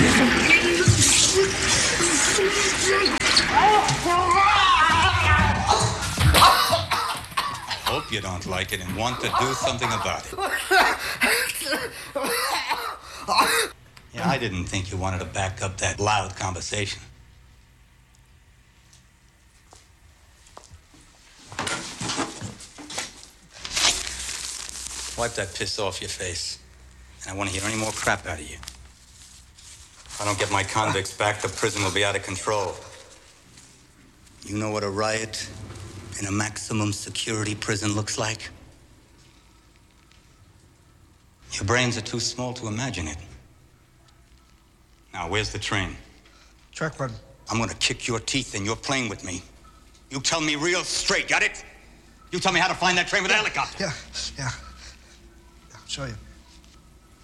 I hope you don't like it and want to do something about it. Yeah, I didn't think you wanted to back up that loud conversation. Wipe that piss off your face. And I want to hear any more crap out of you. If I don't get my convicts back, the prison will be out of control. You know what a riot in a maximum security prison looks like? Your brains are too small to imagine it. Now, where's the train? Truck run. I'm gonna kick your teeth and you're playing with me. You tell me real straight, got it? You tell me how to find that train with a helicopter. Yeah. I'll show you.